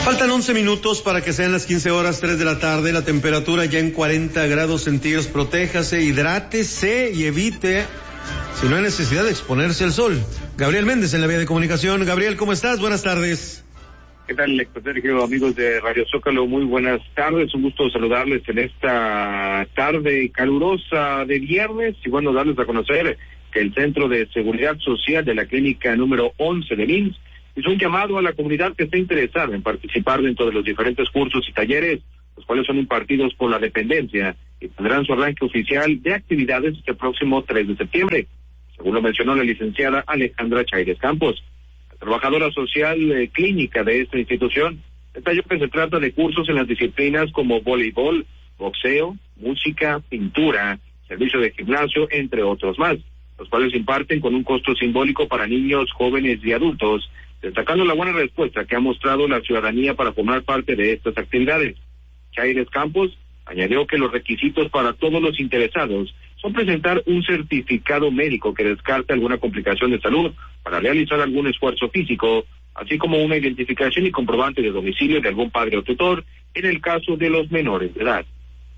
Faltan 11 minutos para que sean las 15 horas, 3 de la tarde, la temperatura ya en 40 grados centígrados. Protéjase, hidrátese y evite, si no hay necesidad, de exponerse al sol. Gabriel Méndez en la vía de comunicación. Gabriel, ¿cómo estás? Buenas tardes. ¿Qué tal, Héctor Sergio? Amigos de Radio Zócalo, muy buenas tardes. Un gusto saludarles en esta tarde calurosa de viernes y bueno, darles a conocer que el Centro de Seguridad Social de la Clínica número 11 de IMSS hizo un llamado a la comunidad que esté interesada en participar dentro de los diferentes cursos y talleres, los cuales son impartidos por la dependencia y tendrán su arranque oficial de actividades este próximo 3 de septiembre, según lo mencionó la licenciada Alejandra Chaires Campos. Trabajadora social clínica de esta institución, detalló que se trata de cursos en las disciplinas como voleibol, boxeo, música, pintura, servicio de gimnasio, entre otros más, los cuales imparten con un costo simbólico para niños, jóvenes y adultos, destacando la buena respuesta que ha mostrado la ciudadanía para formar parte de estas actividades. Chaires Campos añadió que los requisitos para todos los interesados son presentar un certificado médico que descarte alguna complicación de salud para realizar algún esfuerzo físico, así como una identificación y comprobante de domicilio de algún padre o tutor en el caso de los menores de edad.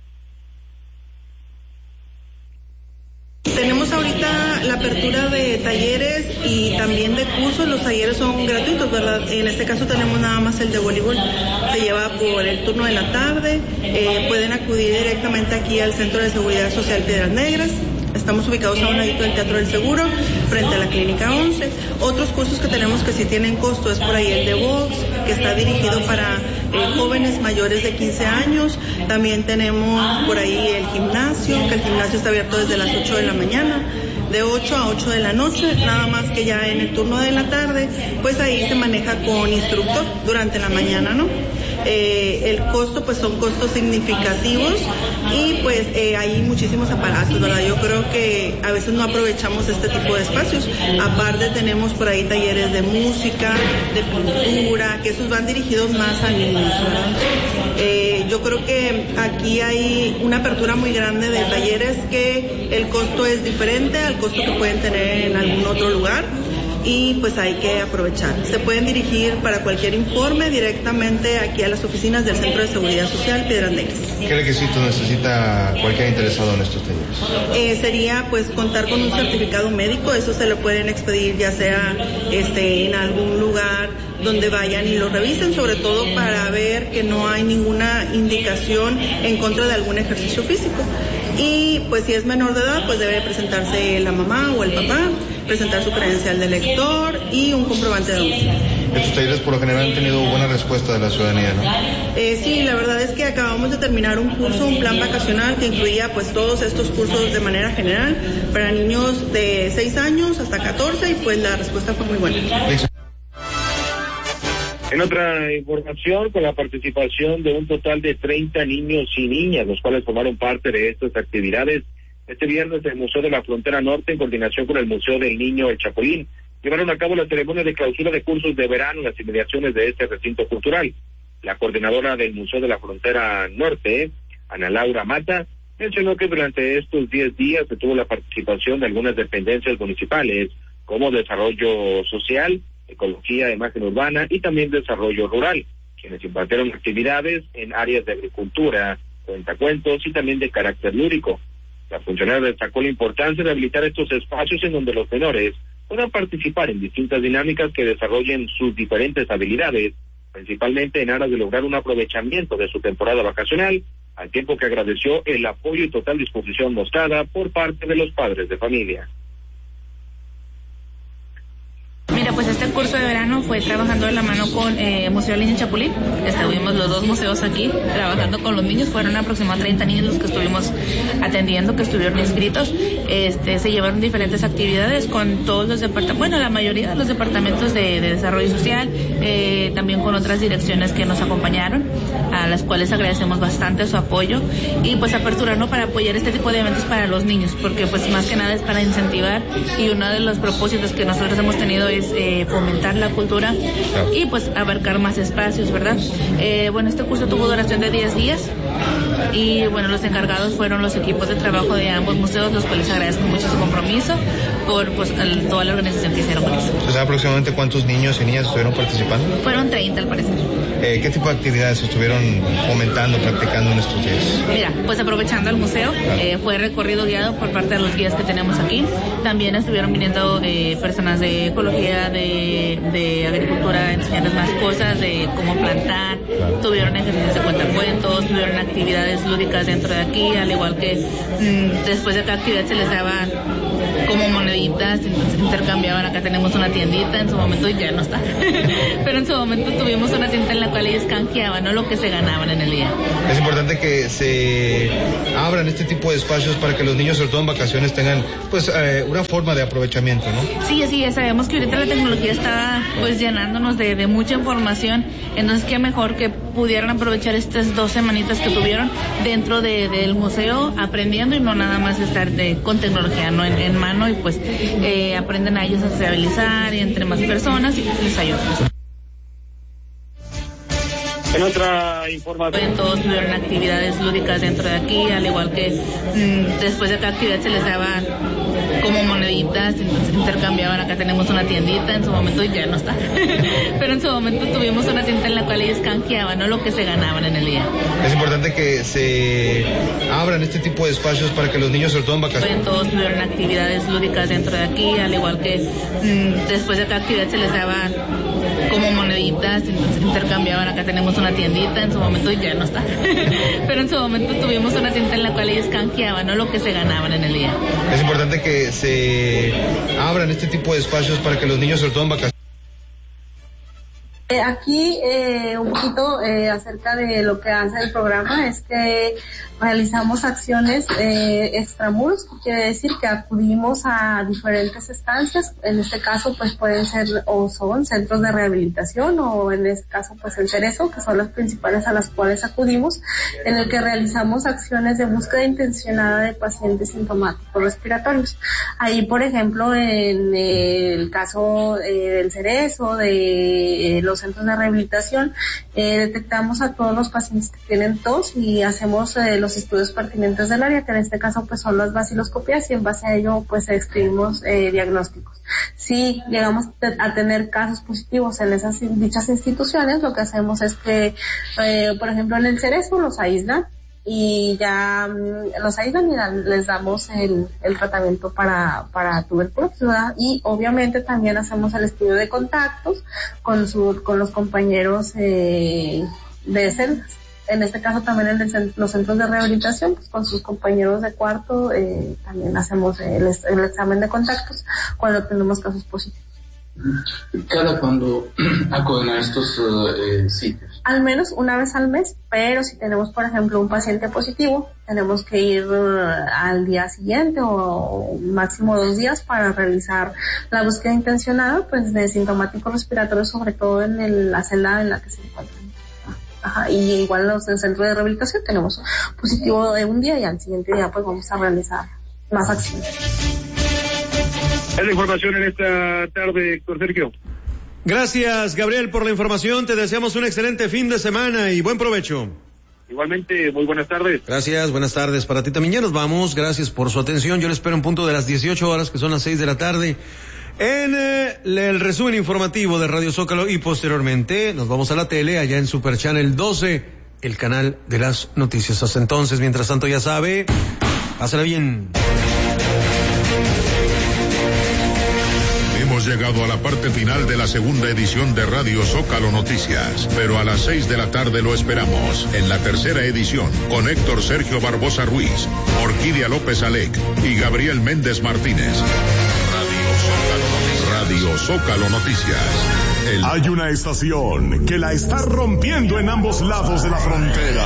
Tenemos ahorita la apertura de talleres y también de cursos. Los talleres son gratuitos, ¿verdad? En este caso tenemos nada más el de voleibol. Se lleva por el turno de la tarde. Pueden acudir directamente aquí al Centro de Seguridad Social Piedras Negras. Estamos ubicados a un ladito del Teatro del Seguro, frente a la Clínica 11. Otros cursos que tenemos que sí tienen costo es por ahí el de box, que está dirigido para jóvenes mayores de 15 años. También tenemos por ahí el gimnasio, que el gimnasio está abierto desde las 8 de la mañana, de 8 a 8 de la noche, nada más que ya en el turno de la tarde, pues ahí se maneja con instructor durante la mañana, ¿no? El costo, pues son costos significativos y pues hay muchísimos aparatos, ¿verdad? Yo creo que a veces no aprovechamos este tipo de espacios. Aparte tenemos por ahí talleres de música, de pintura, que esos van dirigidos más a niños, ¿verdad? Yo creo que aquí hay una apertura muy grande de talleres que el costo es diferente al costo que pueden tener en algún otro lugar. Y pues hay que aprovechar. Se pueden dirigir para cualquier informe directamente aquí a las oficinas del Centro de Seguridad Social Piedras Negras. ¿Qué requisitos necesita cualquier interesado en estos talleres? Sería pues contar con un certificado médico, eso se lo pueden expedir ya sea en algún lugar donde vayan y lo revisen, sobre todo para ver que no hay ninguna indicación en contra de algún ejercicio físico. Y pues si es menor de edad, pues debe presentarse la mamá o el papá, presentar su credencial de lector y un comprobante de domicilio. Estos talleres por lo general han tenido buena respuesta de la ciudadanía, ¿no? Sí, la verdad es que acabamos de terminar un curso, un plan vacacional que incluía pues todos estos cursos de manera general para niños de 6 años hasta 14 y pues la respuesta fue muy buena. En otra información, con la participación de un total de 30 niños y niñas, los cuales formaron parte de estas actividades, este viernes el Museo de la Frontera Norte, en coordinación con el Museo del Niño El Chapulín, llevaron a cabo la ceremonia de clausura de cursos de verano en las inmediaciones de este recinto cultural. La coordinadora del Museo de la Frontera Norte, Ana Laura Mata, mencionó que durante estos 10 días se tuvo la participación de algunas dependencias municipales, como Desarrollo Social, Ecología, Imagen Urbana y también Desarrollo Rural, quienes impartieron actividades en áreas de agricultura, cuentacuentos y también de carácter lúdico. La funcionaria destacó la importancia de habilitar estos espacios en donde los menores puedan participar en distintas dinámicas que desarrollen sus diferentes habilidades, principalmente en aras de lograr un aprovechamiento de su temporada vacacional, al tiempo que agradeció el apoyo y total disposición mostrada por parte de los padres de familia. Mira, pues este curso de verano fue trabajando de la mano con Museo del Niño Chapulín. Estuvimos los dos museos aquí trabajando con los niños. Fueron aproximadamente 30 niños los que estuvimos atendiendo, que estuvieron inscritos. Se llevaron diferentes actividades con todos los departamentos, bueno, la mayoría de los departamentos de desarrollo social, también con otras direcciones que nos acompañaron, a las cuales agradecemos bastante su apoyo y pues apertura, ¿no?, para apoyar este tipo de eventos para los niños, porque pues más que nada es para incentivar, y uno de los propósitos que nosotros hemos tenido es fomentar la cultura y pues abarcar más espacios, ¿verdad? Bueno, este curso tuvo duración de 10 días y bueno, los encargados fueron los equipos de trabajo de ambos museos, los cuales agradezco mucho su compromiso por pues, toda la organización que hicieron con eso. ¿Usted sabe aproximadamente cuántos niños y niñas estuvieron participando? Fueron 30 al parecer. ¿Qué tipo de actividades estuvieron fomentando, practicando en estos días? Mira, pues aprovechando el museo, fue recorrido guiado por parte de los guías que tenemos aquí. También estuvieron viniendo personas de ecología, de agricultura, a enseñarles más cosas, de cómo plantar. Tuvieron ejercicios de cuentacuentos, tuvieron actividades lúdicas dentro de aquí, al igual que después de cada actividad se les daba como moneditas, entonces intercambiaban. Acá tenemos una tiendita, en su momento ya no está, pero en su momento tuvimos una tienda en la cual ellos canjeaban, ¿no?, lo que se ganaban en el día. Es importante que se abran este tipo de espacios para que los niños, sobre todo en vacaciones, tengan pues una forma de aprovechamiento, ¿no? Sí, así es. Sabemos que ahorita la tecnología está pues llenándonos de mucha información, entonces qué mejor que pudieran aprovechar estas 2 semanitas que tuvieron dentro del museo aprendiendo y no nada más estar con tecnología, no en mano, y pues aprenden a ellos a sociabilizar y entre más personas y pues les ayuda. En otra información, todos tuvieron actividades lúdicas dentro de aquí, al igual que después de cada actividad se les daba como moneditas, entonces intercambiaban. Acá tenemos una tiendita, en su momento ya no está, pero en su momento tuvimos una tienda en la cual ellos canjeaban, ¿no?, lo que se ganaban en el día. Es importante que se abran este tipo de espacios para que los niños, sobre todo en vacaciones, todos tuvieron actividades lúdicas dentro de aquí, al igual que después de cada actividad se les daba como moneditas, entonces intercambiaban. Acá tenemos una tiendita, en su momento ya no está, pero en su momento tuvimos una tienda en la cual ellos canjeaban, ¿no?, lo que se ganaban en el día. Es importante que se abran este tipo de espacios para que los niños, sobre todo en vacaciones. Aquí un poquito acerca de lo que hace el programa es que realizamos acciones extramuros, que quiere decir que acudimos a diferentes estancias. En este caso pues pueden ser o son centros de rehabilitación, o en este caso pues el Cerezo, que son las principales a las cuales acudimos, en el que realizamos acciones de búsqueda intencionada de pacientes sintomáticos respiratorios. Ahí, por ejemplo, en el caso del Cerezo, de los centros de rehabilitación, detectamos a todos los pacientes que tienen tos y hacemos los estudios pertinentes del área, que en este caso pues son las vaciloscopias, y en base a ello pues escribimos diagnósticos. Si llegamos a tener casos positivos en dichas instituciones, lo que hacemos es que, por ejemplo, en el Cerezo los aíslan, y ya los aíslan y les damos el tratamiento para tuberculosis, ¿verdad? Y obviamente también hacemos el estudio de contactos con los compañeros de celdas. En este caso también en los centros de rehabilitación, pues con sus compañeros de cuarto también hacemos el examen de contactos cuando tenemos casos positivos. ¿Cada cuándo acuden a estos sitios? Al menos una vez al mes, pero si tenemos, por ejemplo, un paciente positivo, tenemos que ir al día siguiente o máximo 2 días para realizar la búsqueda intencionada pues de sintomáticos respiratorios, sobre todo en la celda en la que se encuentran. Ajá, y igual en el centro de rehabilitación tenemos positivo de un día y al siguiente día pues vamos a realizar más acciones. Es la información en esta tarde, Héctor Sergio. Gracias, Gabriel, por la información. Te deseamos un excelente fin de semana y buen provecho. Igualmente, muy buenas tardes. Gracias, buenas tardes para ti también. Ya nos vamos, gracias por su atención. Yo les espero en punto de las 18 horas, que son las 6 de la tarde, en el resumen informativo de Radio Zócalo, y posteriormente nos vamos a la tele, allá en Super Channel 12, el canal de las noticias. Hasta entonces, mientras tanto, ya sabe, pásala bien. Hemos llegado a la parte final de la segunda edición de Radio Zócalo Noticias, pero a las 6 de la tarde lo esperamos en la tercera edición con Héctor Sergio Barbosa Ruiz, Orquídea López Alec y Gabriel Méndez Martínez. Radio Zócalo Noticias. Hay una estación que la está rompiendo en ambos lados de la frontera.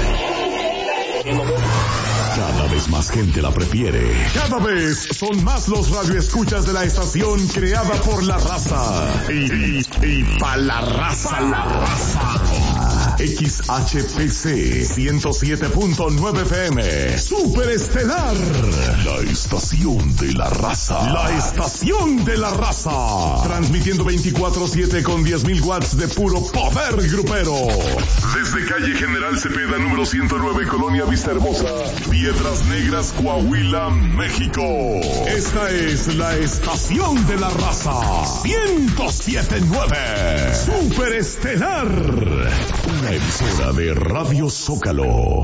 Cada vez más gente la prefiere. Cada vez son más los radioescuchas de la estación creada por la raza. Y pa' la raza. XHPC 107.9 FM. Superestelar. La estación de la raza. La estación de la raza. Transmitiendo 24/7 con 10.000 watts de puro poder grupero. Desde calle General Cepeda, número 109, Colonia Vista Hermosa, Piedras Negras, Coahuila, México. Esta es la estación de la raza. 107.9. Superestelar. Una emisora de Radio Zócalo.